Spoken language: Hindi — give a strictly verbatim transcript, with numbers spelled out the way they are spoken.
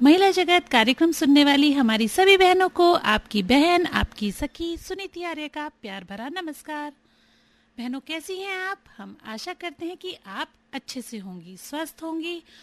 महिला जगत कार्यक्रम सुनने वाली हमारी सभी बहनों को आपकी बहन, आपकी सखी सुनीति आर्य का प्यार भरा नमस्कार। बहनों, कैसी हैं आप? हम आशा करते हैं कि आप अच्छे से होंगी, स्वस्थ होंगी